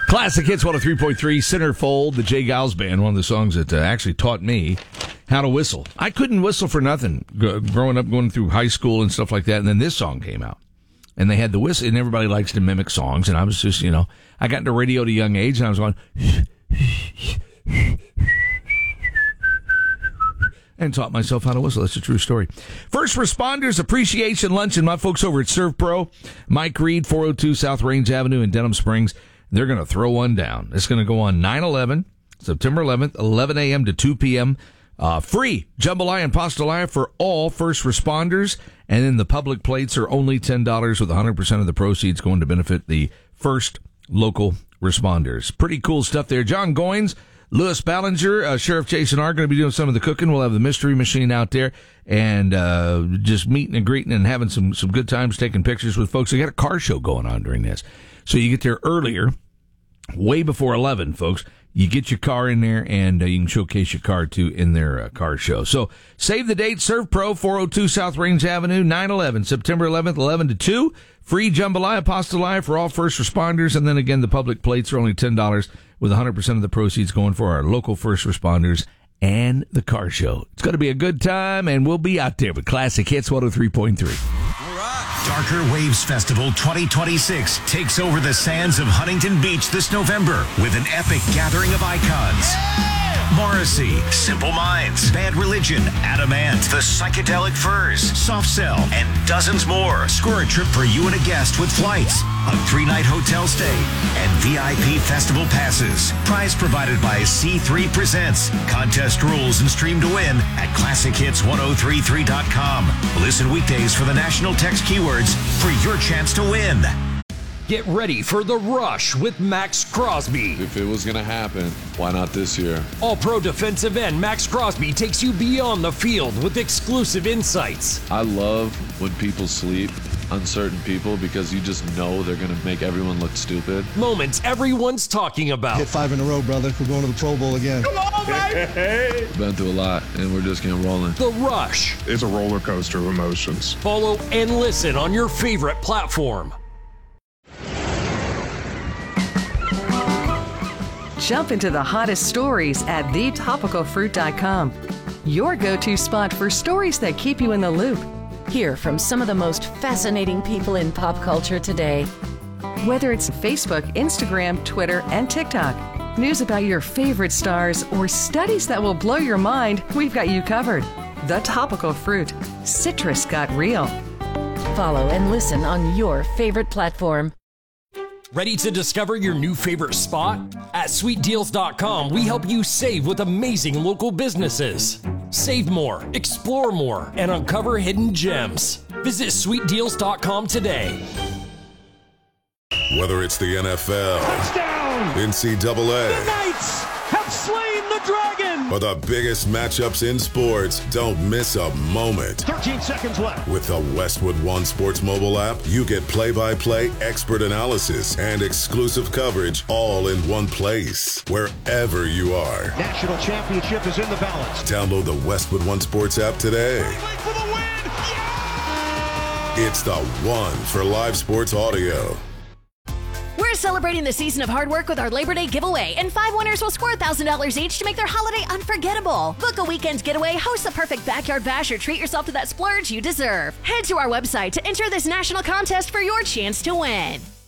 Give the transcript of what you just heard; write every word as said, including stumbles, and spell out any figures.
Classic Hits one oh three point three, Centerfold, the Jay Giles Band, one of the songs that uh, actually taught me how to whistle. I couldn't whistle for nothing g- growing up, going through high school and stuff like that, and then this song came out. And they had the whistle, and everybody likes to mimic songs, and I was just, you know, I got into radio at a young age, and I was going, and taught myself how to whistle. That's a true story. First Responders Appreciation Luncheon, my folks over at ServPro, Mike Reed, four oh two South Range Avenue in Denham Springs. They're going to throw one down. It's going to go on nine eleven, September eleventh, eleven a.m. to two p.m. Uh, free jambalaya and pastelaya for all first responders. And then the public plates are only ten dollars with one hundred percent of the proceeds going to benefit the first local responders. Pretty cool stuff there. John Goins, Louis Ballinger, uh, Sheriff Jason are going to be doing some of the cooking. We'll have the mystery machine out there and uh, just meeting and greeting and having some, some good times, taking pictures with folks. They got a car show going on during this. So you get there earlier, way before eleven, folks. You get your car in there, and uh, you can showcase your car, too, in their uh, car show. So save the date, ServPro, four oh two South Range Avenue, nine eleven, September eleventh, eleven to two. Free jambalaya, pastelaya for all first responders. And then, again, the public plates are only ten dollars with one hundred percent of the proceeds going for our local first responders and the car show. It's going to be a good time, and we'll be out there with Classic Hits one oh three point three. Darker Waves Festival twenty twenty-six takes over the sands of Huntington Beach this November with an epic gathering of icons. Morrissey, Simple Minds, Bad Religion, Adamant, The Psychedelic Furs, Soft Cell, and dozens more. Score a trip for you and a guest with flights, a three-night hotel stay, and V I P festival passes. Prize provided by C three Presents. Contest rules and stream to win at classic hits ten thirty-three dot com. Listen weekdays for the national text keywords for your chance to win. Get ready for The Rush with Max Crosby. If it was going to happen, why not this year? All-pro defensive end Max Crosby takes you beyond the field with exclusive insights. I love when people sleep on certain people because you just know they're going to make everyone look stupid. Moments everyone's talking about. Hit five in a row, brother. We're going to the Pro Bowl again. Come on, baby! We've been through a lot, and we're just getting rolling. The Rush. It's a roller coaster of emotions. Follow and listen on your favorite platform. Jump into the hottest stories at the topical fruit dot com. Your go-to spot for stories that keep you in the loop. Hear from some of the most fascinating people in pop culture today. Whether it's Facebook, Instagram, Twitter, and TikTok, news about your favorite stars, or studies that will blow your mind, we've got you covered. The Topical Fruit. Citrus got real. Follow and listen on your favorite platform. Ready to discover your new favorite spot? At sweet deals dot com, we help you save with amazing local businesses. Save more, explore more, and uncover hidden gems. Visit sweet deals dot com today. Whether it's the N F L, touchdown, N C double A, the Knights have slain the dragon, or the biggest matchups in sports, don't miss a moment. thirteen seconds left. With the Westwood One Sports mobile app, you get play-by-play expert analysis and exclusive coverage all in one place, wherever you are. National championship is in the balance. Download the Westwood One Sports app today. For the win! Yeah! It's the one for live sports audio. We're celebrating the season of hard work with our Labor Day giveaway, and five winners will score one thousand dollars each to make their holiday unforgettable. Book a weekend getaway, host the perfect backyard bash, or treat yourself to that splurge you deserve. Head to our website to enter this national contest for your chance to win.